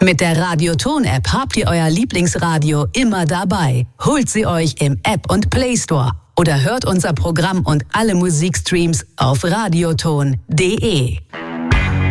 Mit der Radioton-App habt ihr euer Lieblingsradio immer dabei. Holt sie euch im App- und Play Store oder hört unser Programm und alle Musikstreams auf radioton.de.